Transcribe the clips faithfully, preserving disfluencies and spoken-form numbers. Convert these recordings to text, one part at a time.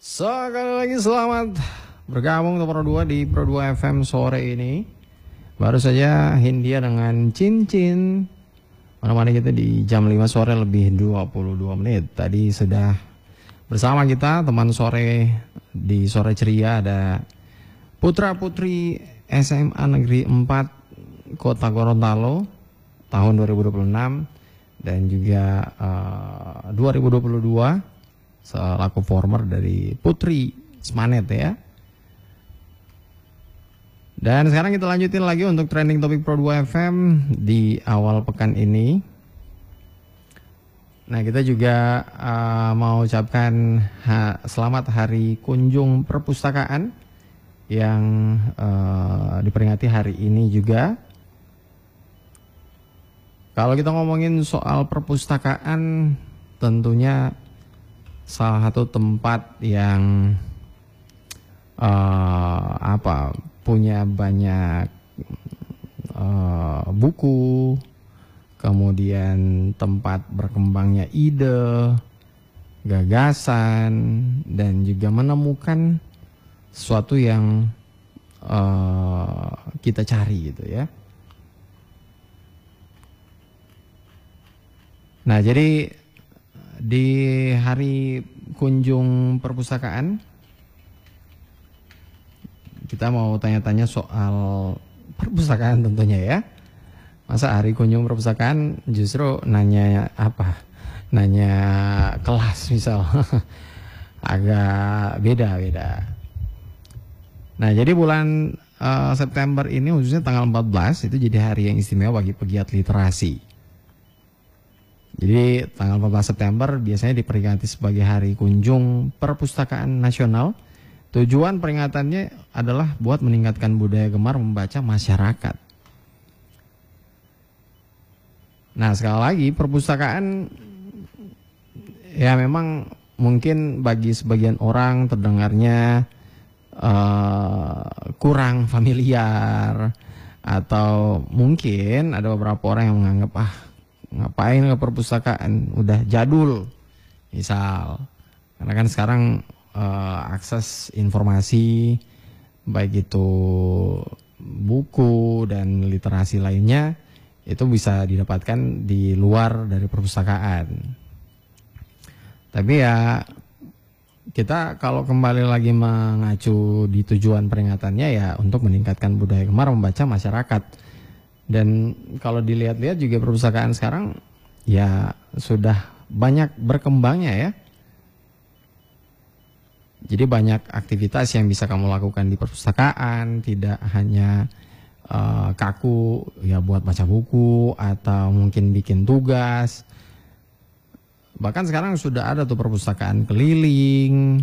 Sekali lagi selamat bergabung untuk Pro dua di Pro dua F M sore ini. Baru saja Hindia dengan Cincin menemani kita di jam lima sore lebih dua puluh dua menit. Tadi sudah bersama kita teman sore di Sore Ceria ada Putra Putri S M A Negeri empat Kota Gorontalo tahun dua ribu dua puluh enam dan juga uh, dua ribu dua puluh dua selaku former dari Putri Smanet ya. Dan sekarang kita lanjutin lagi untuk trending topik Pro dua F M di awal pekan ini. Nah, kita juga uh, mau ucapkan ha selamat Hari Kunjung Perpustakaan yang uh, diperingati hari ini juga. Kalau kita ngomongin soal perpustakaan, tentunya salah satu tempat yang uh, apa punya banyak uh, buku, kemudian tempat berkembangnya ide, gagasan, dan juga menemukan sesuatu yang uh, kita cari gitu ya. Nah, jadi di Hari Kunjung Perpustakaan kita mau tanya-tanya soal perpustakaan tentunya ya. Masa Hari Kunjung Perpustakaan justru nanya apa? Nanya kelas misal. Agak beda-beda. Nah, jadi bulan uh, September ini khususnya tanggal empat belas itu jadi hari yang istimewa bagi pegiat literasi. Jadi tanggal empat belas September biasanya diperingati sebagai Hari Kunjung Perpustakaan Nasional. Tujuan peringatannya adalah buat meningkatkan budaya gemar membaca masyarakat. Nah, sekali lagi perpustakaan ya memang mungkin bagi sebagian orang terdengarnya uh, kurang familiar, atau mungkin ada beberapa orang yang menganggap ah ngapain ke perpustakaan, udah jadul misal. Karena kan sekarang uh, akses informasi baik itu buku dan literasi lainnya itu bisa didapatkan di luar dari perpustakaan. Tapi ya kita kalau kembali lagi mengacu di tujuan peringatannya ya untuk meningkatkan budaya gemar membaca masyarakat. Dan kalau dilihat-lihat juga perpustakaan sekarang ya sudah banyak berkembangnya ya. Jadi banyak aktivitas yang bisa kamu lakukan di perpustakaan, tidak hanya uh, kaku ya buat baca buku atau mungkin bikin tugas. Bahkan sekarang sudah ada tuh perpustakaan keliling,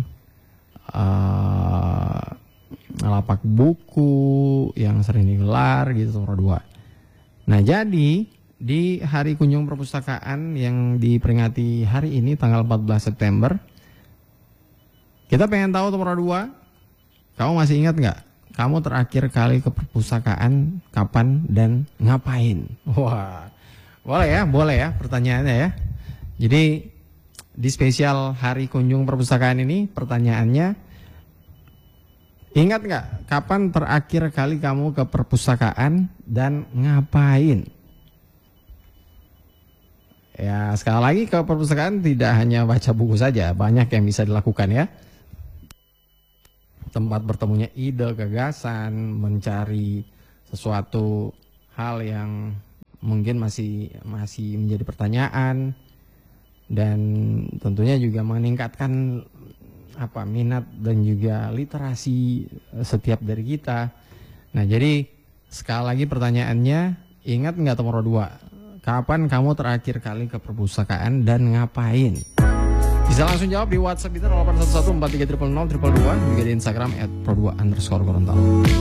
uh, lapak buku yang sering digelar gitu Pro dua. Nah, jadi di Hari Kunjung Perpustakaan yang diperingati hari ini tanggal empat belas September, kita pengen tahu tuh Pro dua, kamu masih ingat nggak? Kamu terakhir kali ke perpustakaan kapan dan ngapain? Wah, boleh ya, boleh ya pertanyaannya ya. Jadi di spesial Hari Kunjung Perpustakaan ini pertanyaannya, ingat nggak kapan terakhir kali kamu ke perpustakaan dan ngapain? Ya, sekali lagi ke perpustakaan tidak hanya baca buku saja, banyak yang bisa dilakukan ya. Tempat bertemunya ide, gagasan, mencari sesuatu hal yang mungkin masih masih menjadi pertanyaan, dan tentunya juga meningkatkan apa minat dan juga literasi setiap dari kita. Nah, jadi sekali lagi pertanyaannya, ingat nggak Pro dua, kapan kamu terakhir kali ke perpustakaan dan ngapain? Bisa langsung jawab di WhatsApp kita nol delapan satu satu empat tiga nol nol nol nol dua, juga di Instagram at pro dua underscore Gorontalo.